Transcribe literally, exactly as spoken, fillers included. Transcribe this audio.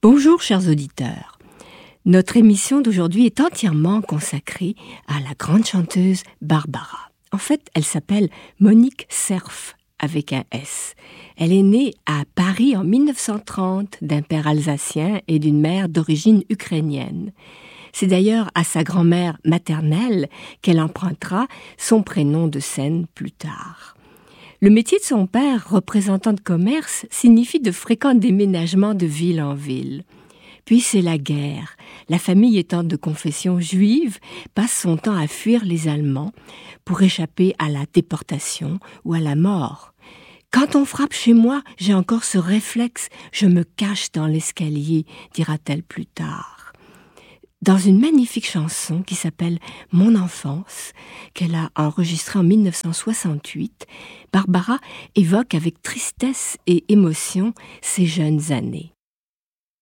Bonjour chers auditeurs. Notre émission d'aujourd'hui est entièrement consacrée à la grande chanteuse Barbara. En fait, elle s'appelle Monique Cerf avec un S. Elle est née à Paris en mille neuf cent trente d'un père alsacien et d'une mère d'origine ukrainienne. C'est d'ailleurs à sa grand-mère maternelle qu'elle empruntera son prénom de scène plus tard. Le métier de son père, représentant de commerce, signifie de fréquents déménagements de ville en ville. Puis c'est la guerre. La famille étant de confession juive, passe son temps à fuir les Allemands pour échapper à la déportation ou à la mort. Quand on frappe chez moi, j'ai encore ce réflexe, je me cache dans l'escalier, dira-t-elle plus tard. Dans une magnifique chanson qui s'appelle « Mon enfance », qu'elle a enregistrée en mille neuf cent soixante-huit, Barbara évoque avec tristesse et émotion ses jeunes années.